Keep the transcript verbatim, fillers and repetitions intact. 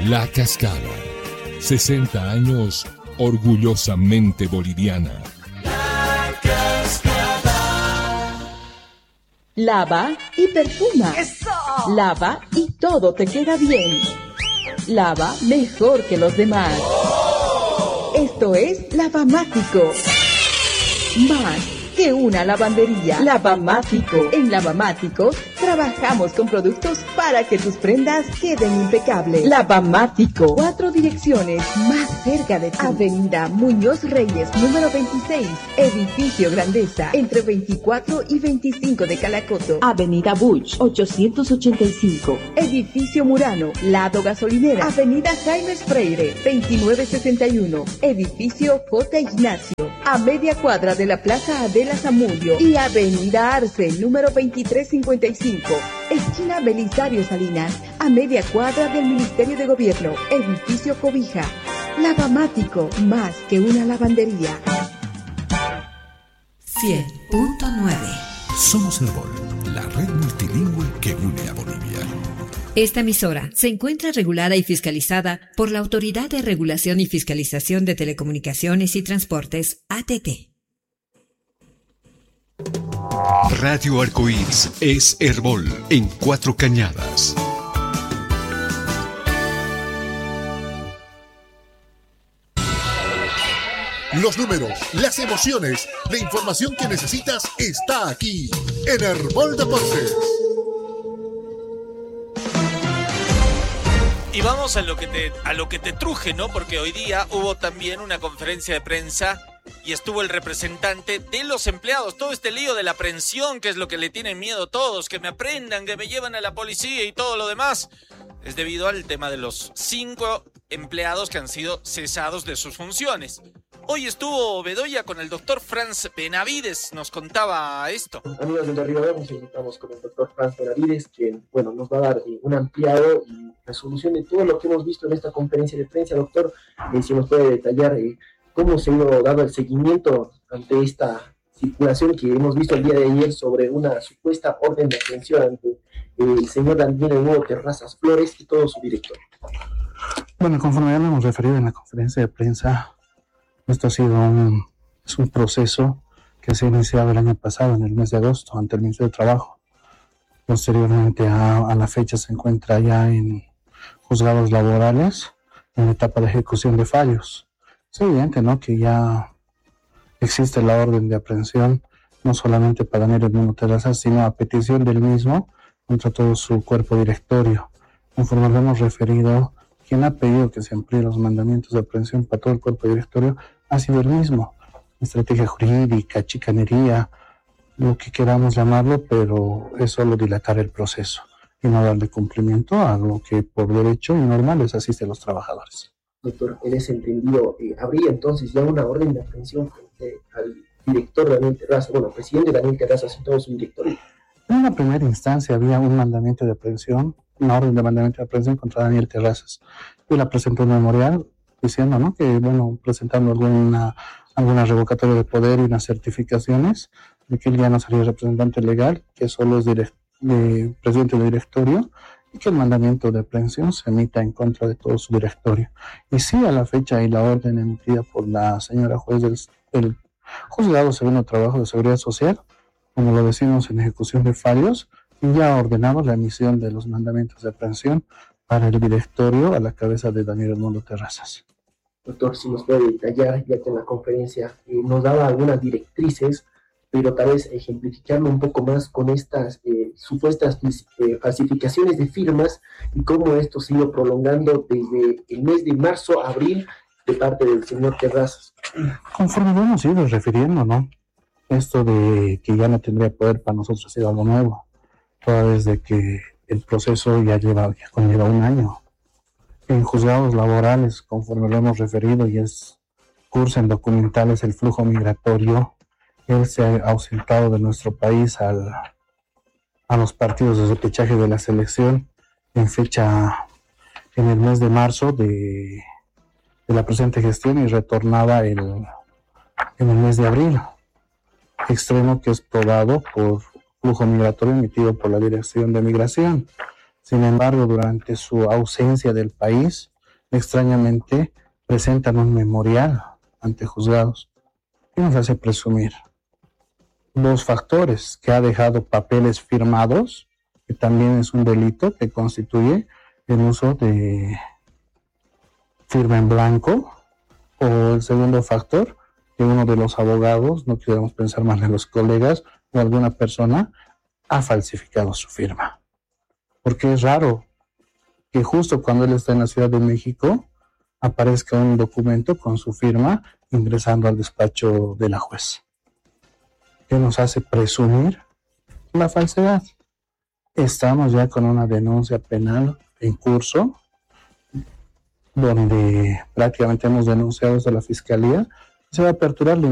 La Cascada. sesenta años orgullosamente boliviana. La Cascada. Lava y perfuma. ¡Eso! Lava y todo te queda bien. Lava mejor que los demás. ¡Oh! Esto es Lavamático. Más que una lavandería. Lavamático. En Lavamático trabajamos con productos para que tus prendas queden impecables. Lavamático. Cuatro direcciones más cerca de ti. Avenida Muñoz Reyes, número veintiséis. Edificio Grandeza, entre veinticuatro y veinticinco de Calacoto. Avenida Buch, ochocientos ochenta y cinco. Edificio Murano, lado gasolinera. Avenida Jaime Freire, veintinueve sesenta y uno. Edificio J. Ignacio, a media cuadra de la Plaza Adela Zamudio. Y Avenida Arce, número veintitrés cincuenta y cinco. Esquina Belisario Salinas, a media cuadra del Ministerio de Gobierno. Edificio Cobija. Lavamático, más que una lavandería. cien punto nueve. Somos Herbol, la red multilingüe que une a Bolivia. Esta emisora se encuentra regulada y fiscalizada por la Autoridad de Regulación y Fiscalización de Telecomunicaciones y Transportes, A T T. Radio Arcoíris es Herbol en Cuatro Cañadas. Los números, las emociones, la información que necesitas está aquí en Herbol Deportes. Y vamos a lo que te a lo que te truje, ¿no? Porque hoy día hubo también una conferencia de prensa y estuvo el representante de los empleados. Todo este lío de la aprehensión, que es lo que le tienen miedo todos, que me aprendan, que me llevan a la policía y todo lo demás, es debido al tema de los cinco empleados que han sido cesados de sus funciones. Hoy estuvo Bedoya con el doctor Franz Benavides, nos contaba esto. Amigos del Derribador, nos encontramos con el doctor Franz Benavides, quien, bueno, nos va a dar eh, un ampliado y resolución de todo lo que hemos visto en esta conferencia de prensa. Doctor, eh, si nos puede detallar eh, cómo se ha ido dando el seguimiento ante esta circulación que hemos visto el día de ayer sobre una supuesta orden de aprehensión ante eh, el señor Daniel Hugo Terrazas Flores y todo su directorio. Bueno, conforme ya lo hemos referido en la conferencia de prensa, esto ha sido un, es un proceso que se ha iniciado el año pasado, en el mes de agosto, ante el Ministerio de Trabajo. Posteriormente a, a la fecha se encuentra ya en juzgados laborales, en etapa de ejecución de fallos. Es evidente, ¿no?, que ya existe la orden de aprehensión, no solamente para Daniel Edmundo Terrazas, sino a petición del mismo contra todo su cuerpo directorio. Conforme lo hemos referido, quien ha pedido que se amplíen los mandamientos de aprehensión para todo el cuerpo directorio ha sido el mismo. Estrategia jurídica, chicanería, lo que queramos llamarlo, pero es solo dilatar el proceso y no darle cumplimiento a lo que por derecho y normal les asiste a los trabajadores. Doctor, en ese entendido, eh, ¿habría entonces ya una orden de aprehensión frente al director Daniel Terrazas, bueno, presidente Daniel Terrazas y todo su directorio? En una primera instancia había un mandamiento de aprehensión, una orden de mandamiento de aprehensión contra Daniel Terrazas. Y la presentó un memorial diciendo, ¿no?, que, bueno, presentando alguna, alguna revocatoria de poder y unas certificaciones de que él ya no sería representante legal, que solo es direct, de, presidente del directorio, y que el mandamiento de aprehensión se emita en contra de todo su directorio. Y sí, a la fecha hay la orden emitida por la señora juez del, del Juzgado Segundo de Trabajo de Seguridad Social, como lo decimos, en ejecución de fallos, y ya ordenamos la emisión de los mandamientos de aprehensión para el directorio a la cabeza de Daniel Edmundo Terrazas. Doctor, si nos puede detallar, ya que en la conferencia eh, nos daba algunas directrices, pero tal vez ejemplificarlo un poco más con estas eh, supuestas eh, falsificaciones de firmas y cómo esto se ha ido prolongando desde el mes de marzo a abril de parte del señor Terrazas. Conforme lo hemos ido refiriendo, ¿no?, esto de que ya no tendría poder para nosotros ha sido algo nuevo, toda vez de que el proceso ya lleva, ya conlleva un año. En juzgados laborales, conforme lo hemos referido, y es curso en documentales el flujo migratorio, él se ha ausentado de nuestro país al, a los partidos de repechaje de la selección en fecha, en el mes de marzo de, de la presente gestión, y retornaba el, en el mes de abril. Extremo que es probado por flujo migratorio emitido por la Dirección de Migración. Sin embargo, durante su ausencia del país, extrañamente presentan un memorial ante juzgados. ¿Qué nos hace presumir? Los factores que ha dejado papeles firmados, que también es un delito que constituye el uso de firma en blanco, o el segundo factor, que uno de los abogados, no queremos pensar más en los colegas, o alguna persona ha falsificado su firma. Porque es raro que justo cuando él está en la Ciudad de México aparezca un documento con su firma ingresando al despacho de la juez. ¿Qué nos hace presumir la falsedad? Estamos ya con una denuncia penal en curso, donde prácticamente hemos denunciado desde la Fiscalía. Se va a aperturar la